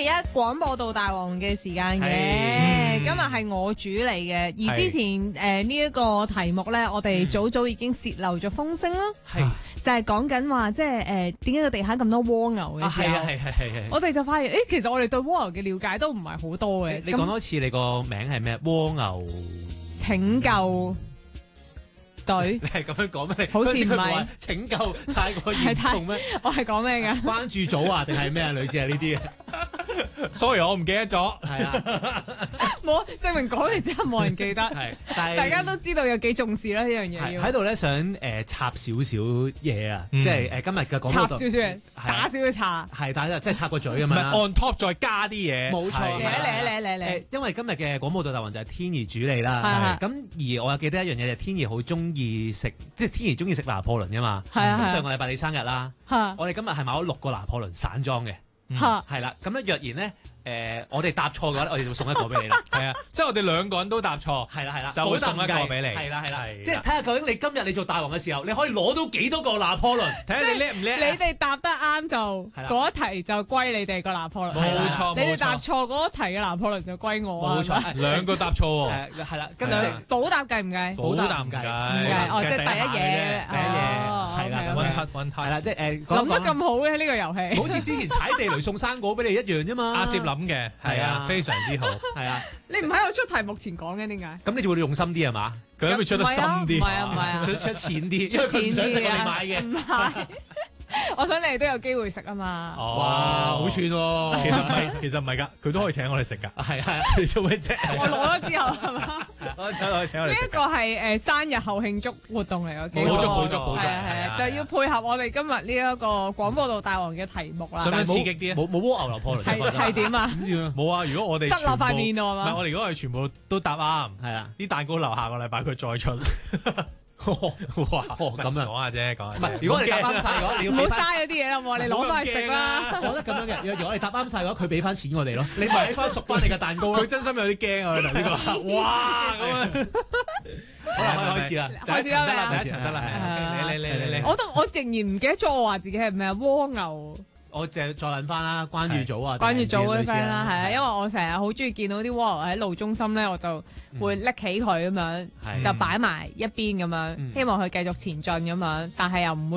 期一廣播道大王嘅時間嘅，今日係我主嚟嘅。而之前呢一個題目咧，我哋早已經洩漏咗風聲啦。係就係講緊話，即係點解個地下咁多蝸牛嘅時候，係。我哋就發現，其實我哋對蝸牛嘅了解都唔係好多嘅。 你講多次，你個名係咩？蝸牛拯救隊， 你係咁樣講咩？ 好似唔係拯救太過嚴重咩？ 我係講咩㗎？ 關注組啊，定係咩啊？類似係呢啲嘅。 Sorry， 我唔記得咗。 係啊， 冇證明講完之後冇人記得。係，但係大家都知道有幾重視啦呢樣嘢。 喺度咧想插少少嘢啊，即係今日嘅廣播道插少少嘢，打少少茶。 係，但係即係插個嘴咁樣啦。 on top 再加啲嘢。 冇錯。 嚟。 因為今日嘅廣播道大王就係天怡主理啦。咁而我又記得一樣嘢，就係天怡好中意食，即係天怡中意食拿破崙㗎嘛。咁上個禮拜你生日啦。我哋今日係買咗6個拿破崙散裝嘅。係啦，咁咧若然咧，我哋答錯嘅話，我哋就送一個俾你啦。 係啊，即係我哋2個人都答錯， 係啦， 就會送一個俾你。 係啦，即係睇下究竟你今日你做大王嘅時候，你可以攞到幾多個拿破崙，睇下你叻唔叻。 你哋答得啱就嗰一題就歸你哋個拿破崙。 冇錯， 你哋答錯嗰一題嘅拿破崙就歸我啊。 冇錯 ，2個答錯喎。 係啦，跟住補答計唔計？ 補答唔計。 哦，即係第一嘢。 係啦 ，one touch。 係啦，即係諗得咁好嘅呢個遊戲。 好似之前踩地雷送生果俾你一樣啫嘛。 阿攝諗嘅，係啊，非常之好。 係啊， 你唔喺我出題目前講嘅點解？ 咁你就會用心啲係嘛？ 佢諗住出得深啲， 唔係啊， 出錢啲，因為佢唔想食我哋買嘅。 唔係，我想你哋都有機會食啊嘛。 哇，好串喎！ 其實唔係㗎，佢都可以請我哋食㗎。 係， 你做咩啫？ 我攞咗之後係嘛？ 請我哋食。 呢一個係生日後慶祝活動嚟嘅， 補足。 係就要配合我哋今日呢一個廣播道大王嘅題目啦。 想唔想刺激啲啊？ 冇蝸牛拿破崙。 係點啊？ 冇啊！如果我哋執落塊面度係嘛？ 唔係我哋如果係全部都答啱， 係啊， 啲蛋糕留下個禮拜佢再出。哇！咁樣講下啫，講下。 唔係，如果你答啱晒嘅話，你要唔好嘥嗰啲嘢啦，你攞翻去食啦。 我覺得咁樣嘅，如果我哋答啱晒嘅話，佢俾翻錢我哋咯。你買翻熟翻你嘅蛋糕咯。 佢真心有啲驚啊！呢個哇咁樣。 好啦，開始啦， 第一層得啦，第一層得啦。你。 我仍然唔記得咗我話自己係咩啊？蝸牛。 我再揾翻啦，關注組啊， 關注組嗰啲 friend 啦，係啊，因為我成日好中意見到啲蝸牛喺路中心咧，我就會拎起佢咁樣，就擺埋一邊咁樣，希望佢繼續前進咁樣，但係又唔會。